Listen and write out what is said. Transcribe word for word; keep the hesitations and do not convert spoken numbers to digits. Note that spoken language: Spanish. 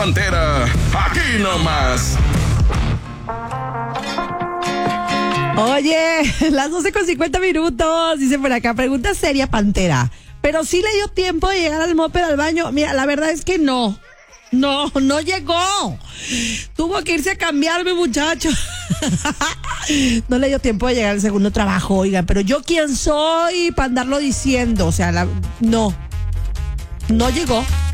Pantera, aquí nomás. Oye, las doce con cincuenta minutos, dice por acá, pregunta seria, Pantera. Pero sí le dio tiempo de llegar al moped al baño. Mira, la verdad es que no. No, no llegó. Tuvo que irse a cambiarme, muchacho. No le dio tiempo de llegar al segundo trabajo, oigan. Pero yo quién soy para andarlo diciendo. O sea, la, no. No llegó.